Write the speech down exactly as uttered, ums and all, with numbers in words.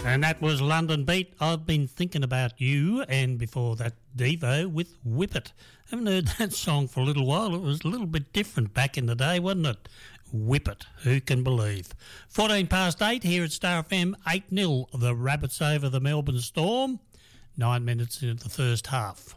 And that was London Beat. I've been thinking about you, and before that, Devo with Whip It. Haven't heard that song for a little while. It was a little bit different back in the day, wasn't it? Whip It. Who can believe? fourteen past eight here at Star F M, eight nil. The Rabbits over the Melbourne Storm. Nine minutes into the first half.